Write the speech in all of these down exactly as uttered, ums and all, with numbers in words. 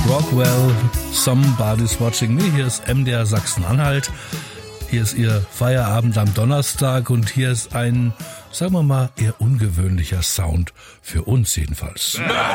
Rockwell, Somebody's Watching Me. Hier ist M D R Sachsen-Anhalt. Hier ist Ihr Feierabend am Donnerstag und hier ist ein, sagen wir mal, eher ungewöhnlicher Sound. Für uns jedenfalls.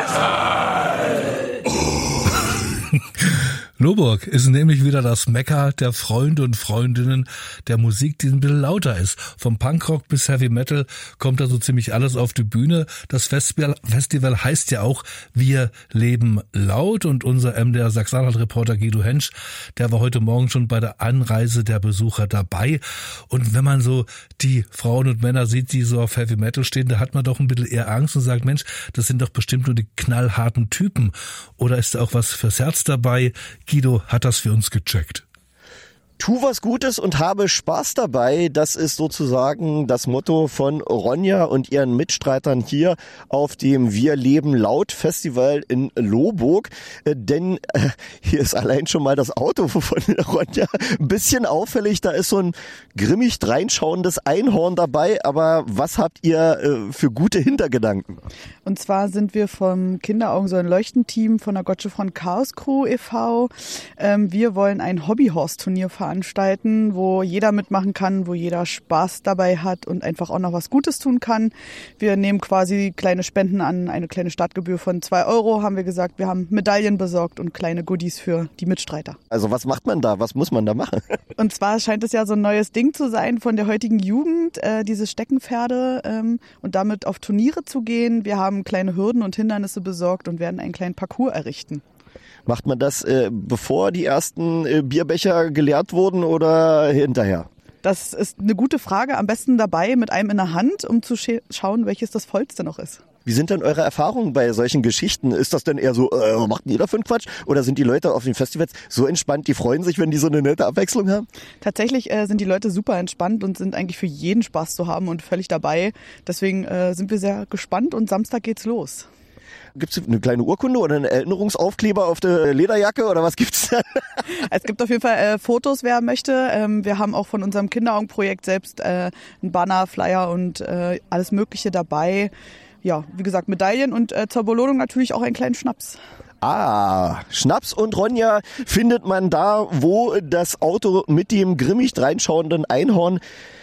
Lohburg ist nämlich wieder das Mekka der Freunde und Freundinnen der Musik, die ein bisschen lauter ist. Vom Punkrock bis Heavy Metal kommt da so ziemlich alles auf die Bühne. Das Festival, Festival heißt ja auch Wir leben laut und unser M D R Sachsen-Anhalt-Reporter Guido Hensch, der war heute Morgen schon bei der Anreise der Besucher dabei. Und wenn man so die Frauen und Männer sieht, die so auf Heavy Metal stehen, da hat man doch ein bisschen eher Angst und sagt, Mensch, das sind doch bestimmt nur die knallharten Typen. Oder ist da auch was fürs Herz dabei? Guido hat das für uns gecheckt. Tu was Gutes und habe Spaß dabei. Das ist sozusagen das Motto von Ronja und ihren Mitstreitern hier auf dem Wir leben laut Festival in Lohburg. Äh, denn äh, hier ist allein schon mal das Auto von Ronja ein bisschen auffällig. Da ist so ein grimmig dreinschauendes Einhorn dabei. Aber was habt ihr äh, für gute Hintergedanken? Und zwar sind wir vom Kinderaugen so ein Leuchtenteam von der Gottsche von Chaos Crew e V. Ähm, wir wollen ein Hobbyhorse-Turnier veranstalten, wo jeder mitmachen kann, wo jeder Spaß dabei hat und einfach auch noch was Gutes tun kann. Wir nehmen quasi kleine Spenden an, eine kleine Startgebühr von zwei Euro, haben wir gesagt. Wir haben Medaillen besorgt und kleine Goodies für die Mitstreiter. Also was macht man da? Was muss man da machen? Und zwar scheint es ja so ein neues Ding zu sein von der heutigen Jugend, äh, diese Steckenpferde ähm, und damit auf Turniere zu gehen. Wir haben kleine Hürden und Hindernisse besorgt und werden einen kleinen Parcours errichten. Macht man das, äh, bevor die ersten äh, Bierbecher geleert wurden oder hinterher? Das ist eine gute Frage. Am besten dabei mit einem in der Hand, um zu scha- schauen, welches das vollste noch ist. Wie sind denn eure Erfahrungen bei solchen Geschichten? Ist das denn eher so, äh, was macht denn jeder für einen Quatsch? Oder sind die Leute auf den Festivals so entspannt, die freuen sich, wenn die so eine nette Abwechslung haben? Tatsächlich äh, sind die Leute super entspannt und sind eigentlich für jeden Spaß zu haben und völlig dabei. Deswegen äh, sind wir sehr gespannt und Samstag geht's los. Gibt's eine kleine Urkunde oder einen Erinnerungsaufkleber auf der Lederjacke oder was gibt's da? Es gibt auf jeden Fall äh, Fotos, wer möchte. Ähm, wir haben auch von unserem Kinderaugenprojekt selbst äh, einen Banner, Flyer und äh, alles Mögliche dabei. Ja, wie gesagt, Medaillen und äh, zur Belohnung natürlich auch einen kleinen Schnaps. Ah, Schnaps und Ronja findet man da, wo das Auto mit dem grimmig dreinschauenden Einhorn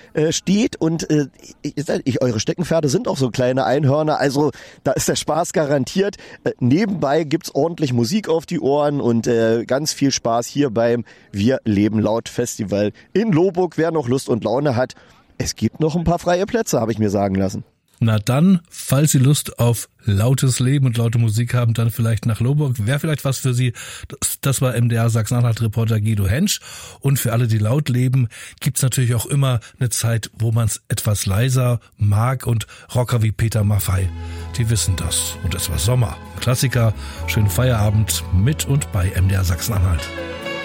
steht und äh, ich, eure Steckenpferde sind auch so kleine Einhörner, also da ist der Spaß garantiert. Äh, nebenbei gibt's ordentlich Musik auf die Ohren und äh, ganz viel Spaß hier beim Wir leben laut Festival in Lohburg. Wer noch Lust und Laune hat, es gibt noch ein paar freie Plätze, habe ich mir sagen lassen. Na dann, falls Sie Lust auf lautes Leben und laute Musik haben, dann vielleicht nach Lohburg. Wäre vielleicht was für Sie. Das, das war M D R Sachsen-Anhalt-Reporter Guido Hensch. Und für alle, die laut leben, gibt's natürlich auch immer eine Zeit, wo man es etwas leiser mag. Und Rocker wie Peter Maffay, die wissen das. Und es war Sommer. Klassiker, schönen Feierabend mit und bei M D R Sachsen-Anhalt.